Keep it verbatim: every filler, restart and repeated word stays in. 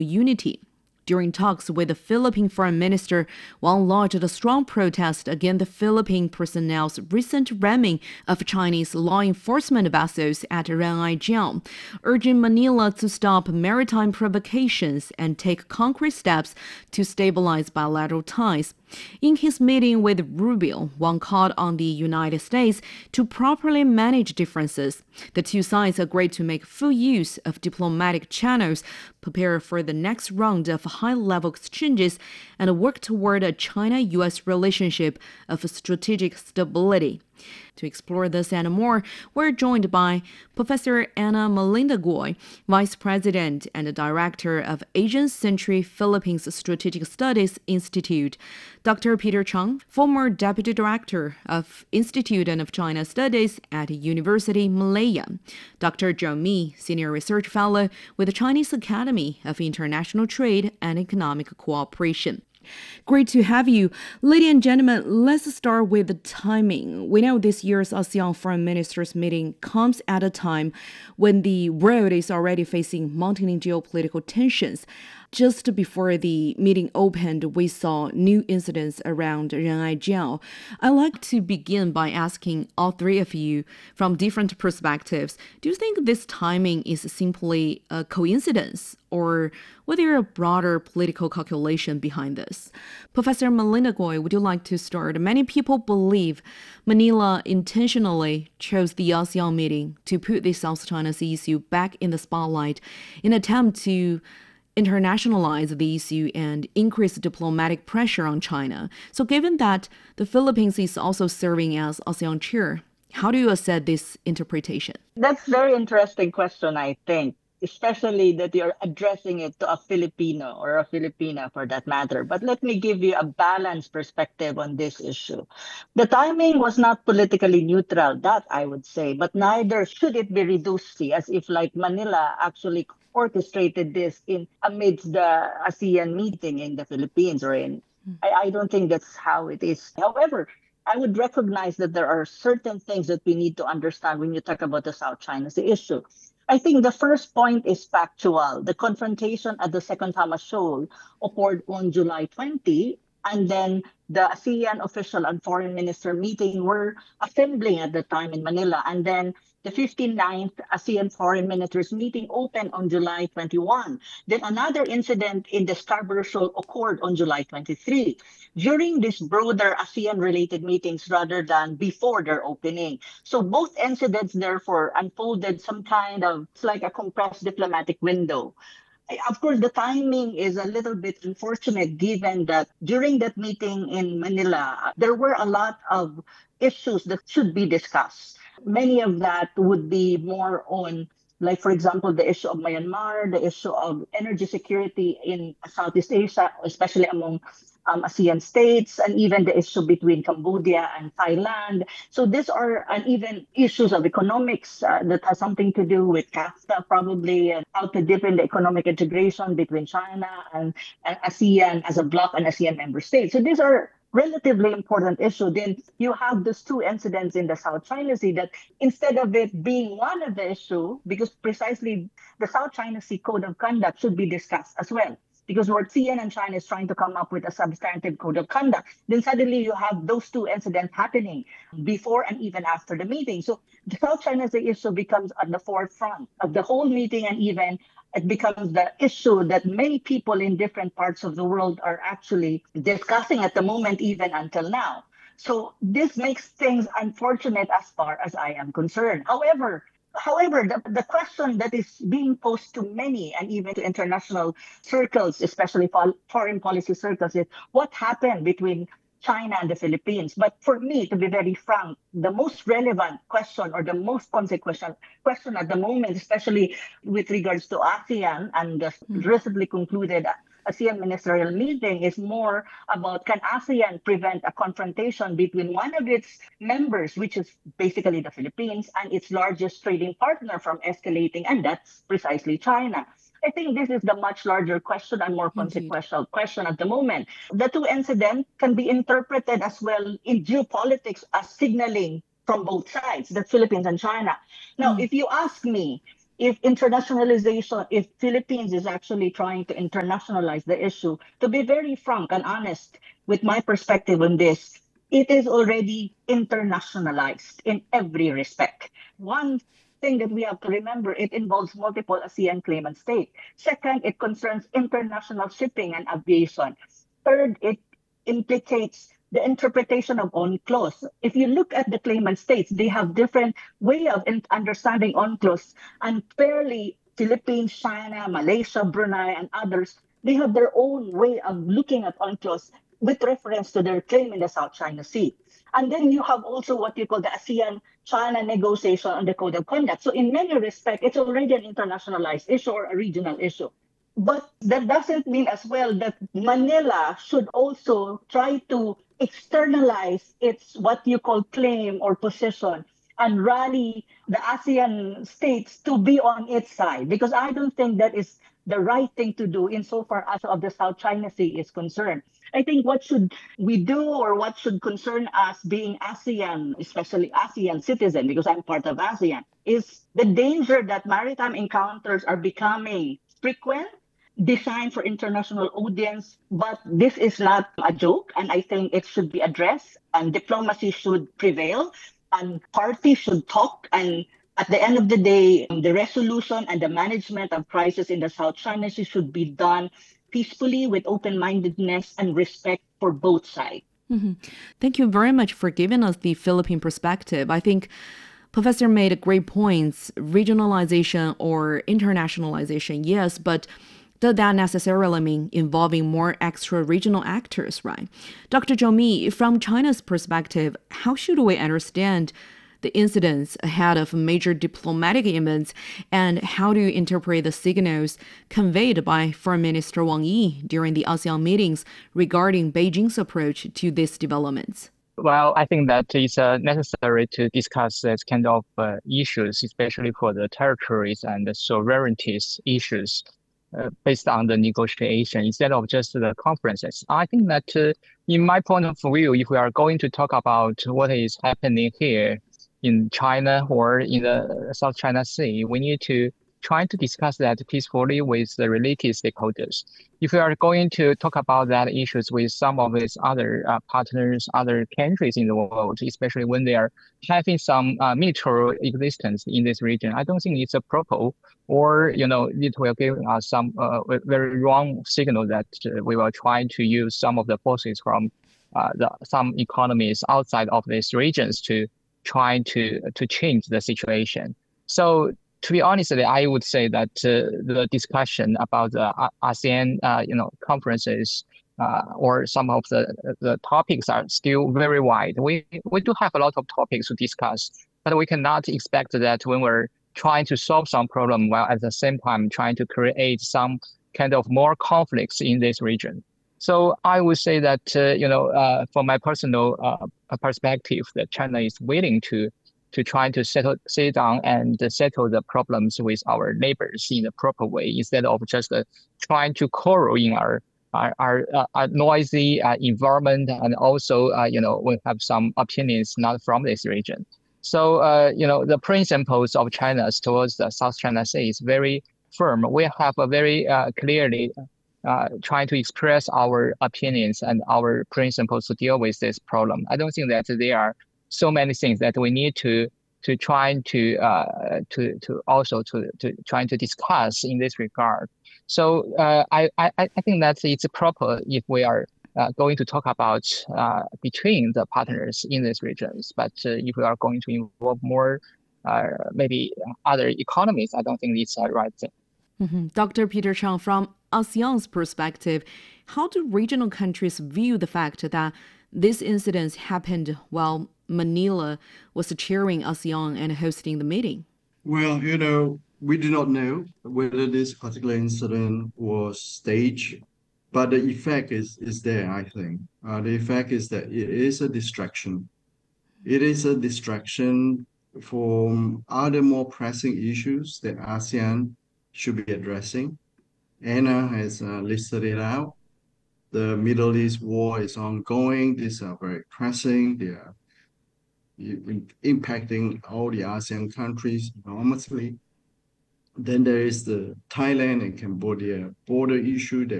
unity. During talks with the Philippine Foreign Minister, Wang lodged a strong protest against the Philippine personnel's recent ramming of Chinese law enforcement vessels at Renaijiao, urging Manila to stop maritime provocations and take concrete steps to stabilize bilateral ties. In his meeting with Rubio, Wang called on the United States to properly manage differences. The two sides agreed to make full use of diplomatic channels, prepare for the next round of high-level exchanges, and work toward a China-U S relationship of strategic stability. To explore this and more, we're joined by Professor Ana Melinda Goy, Vice President and Director of Asian Century Philippines Strategic Studies Institute, Doctor Peter Chung, former Deputy Director of Institute of China Studies at University Malaya, Doctor Zhou Mi, Senior Research Fellow with the Chinese Academy of International Trade and Economic Cooperation. Great to have you. Ladies and gentlemen, let's start with the timing. We know this year's ASEAN Foreign Ministers meeting comes at a time when the world is already facing mounting geopolitical tensions. Just before the meeting opened, we saw new incidents around Renaijiao. I'd like to begin by asking all three of you from different perspectives, do you think this timing is simply a coincidence, or was there a broader political calculation behind this? Professor Melinda Goy, would you like to start? Many people believe Manila intentionally chose the ASEAN meeting to put the South China Sea issue back in the spotlight in an attempt to internationalize the issue and increase diplomatic pressure on China. So given that the Philippines is also serving as ASEAN chair, how do you assess this interpretation? That's a very interesting question, I think, especially that you're addressing it to a Filipino or a Filipina for that matter. But let me give you a balanced perspective on this issue. The timing was not politically neutral, that I would say, but neither should it be reduced as if like Manila actually orchestrated this in amidst the ASEAN meeting in the Philippines or in I, I don't think that's how it is. However, I would recognize that there are certain things that we need to understand when you talk about the South China Sea issue. I think the first point is factual. The confrontation at the Second Tama Shoal occurred on July twentieth, and then the ASEAN official and foreign minister meeting were assembling at the time in Manila, and then the fifty-ninth ASEAN Foreign Ministers meeting opened on July twenty-first. Then another incident in the Scarborough Shoal occurred on July twenty-third. During these broader ASEAN-related meetings rather than before their opening. So both incidents therefore unfolded some kind of, it's like a compressed diplomatic window. Of course, the timing is a little bit unfortunate given that during that meeting in Manila, there were a lot of issues that should be discussed. Many of that would be more on, like, for example, the issue of Myanmar, the issue of energy security in Southeast Asia, especially among um, ASEAN states, and even the issue between Cambodia and Thailand. So these are and even issues of economics uh, that has something to do with CAFTA probably, and how to deepen the economic integration between China and, and ASEAN as a bloc and ASEAN member states. So these are relatively important issue. Then you have these two incidents in the South China Sea that instead of it being one of the issue, because precisely the South China Sea Code of Conduct should be discussed as well. Because what ASEAN and China is trying to come up with a substantive code of conduct, then suddenly you have those two incidents happening before and even after the meeting. So the South China Sea issue becomes at the forefront of the whole meeting, and even it becomes the issue that many people in different parts of the world are actually discussing at the moment, even until now. So this makes things unfortunate as far as I am concerned. However, However, the, the question that is being posed to many and even to international circles, especially for foreign policy circles, is what happened between China and the Philippines. But for me, to be very frank, the most relevant question or the most consequential question at the moment, especially with regards to ASEAN and the recently concluded ASEAN ministerial meeting, is more about can ASEAN prevent a confrontation between one of its members, which is basically the Philippines, and its largest trading partner from escalating, and that's precisely China. I think this is the much larger question and more consequential Indeed. question at the moment. The two incidents can be interpreted as well in geopolitics as signaling from both sides, the Philippines and China. Now, mm. if you ask me, if internationalization, if Philippines is actually trying to internationalize the issue, to be very frank and honest with my perspective on this, it is already internationalized in every respect. One thing that we have to remember, it involves multiple ASEAN claimant states. Second, it concerns international shipping and aviation. Third, it implicates the interpretation of UNCLOS. If you look at the claimant states, they have different way of in- understanding UNCLOS, and fairly Philippines, China, Malaysia, Brunei, and others, they have their own way of looking at UNCLOS with reference to their claim in the South China Sea. And then you have also what you call the ASEAN China negotiation on the code of conduct. So in many respects, it's already an internationalized issue or a regional issue. But that doesn't mean as well that Manila should also try to externalize its what you call claim or position and rally the ASEAN states to be on its side, because I don't think that is the right thing to do insofar as of the South China Sea is concerned. I think what should we do, or what should concern us being ASEAN, especially ASEAN citizen, because I'm part of ASEAN, is the danger that maritime encounters are becoming frequent, designed for international audience, but this is not a joke, and I think it should be addressed, and diplomacy should prevail, and parties should talk, and at the end of the day, the resolution and the management of crisis in the South China Sea should be done peacefully with open-mindedness and respect for both sides. Mm-hmm. Thank you very much for giving us the Philippine perspective. I think Professor made great points. Regionalization or internationalization, yes, but does that necessarily mean involving more extra-regional actors, right? Doctor Zhou Mi, from China's perspective, how should we understand the incidents ahead of major diplomatic events, and how do you interpret the signals conveyed by Foreign Minister Wang Yi during the ASEAN meetings regarding Beijing's approach to these developments? Well, I think that it's uh, necessary to discuss this kind of uh, issues, especially for the territories and the sovereignties issues uh, based on the negotiation instead of just the conferences. I think that uh, in my point of view, if we are going to talk about what is happening here in China or in the South China Sea, we need to try to discuss that peacefully with the related stakeholders. If we are going to talk about that issues with some of these other uh, partners, other countries in the world, especially when they are having some uh, military existence in this region, I don't think it's a proper, or you know, it will give us some uh, very wrong signal that uh, we will try to use some of the forces from uh, the some economies outside of these regions to trying to to change the situation. So to be honest, I would say that uh, the discussion about the ASEAN, uh, you know, conferences uh, or some of the the topics are still very wide. We we do have a lot of topics to discuss, but we cannot expect that when we're trying to solve some problem while at the same time trying to create some kind of more conflicts in this region. So I would say that, uh, you know, uh, from my personal uh, perspective, that China is willing to to try to settle, sit down and settle the problems with our neighbors in a proper way, instead of just uh, trying to quarrel in our our, our, uh, our noisy uh, environment, and also, uh, you know, we have some opinions not from this region. So, uh, you know, the principles of China towards the South China Sea is very firm. We have a very uh, clearly uh, trying to express our opinions and our principles to deal with this problem. I don't think that there are so many things that we need to to try to uh, to to also to to trying to discuss in this regard. So uh, I, I I think that it's proper if we are uh, going to talk about uh, between the partners in these regions. But uh, if we are going to involve more uh, maybe other economies, I don't think it's the right thing. Mm-hmm. Doctor Peter Chang, from ASEAN's perspective, how do regional countries view the fact that this incident happened while Manila was chairing ASEAN and hosting the meeting? Well, you know, we do not know whether this particular incident was staged, but the effect is, is there, I think. Uh, the effect is that it is a distraction. It is a distraction from other more pressing issues that ASEAN should be addressing. Anna has uh, listed it out. The Middle East war is ongoing. These are very pressing. They are impacting all the ASEAN countries enormously. Then there is the Thailand and Cambodia border issue that